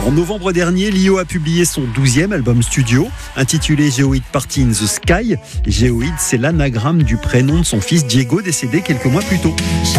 En novembre dernier, Lio a publié son 12e album studio, intitulé Geoid Party in the Sky. Geoid, c'est l'anagramme du prénom de son fils Diego, décédé quelques mois plus tôt.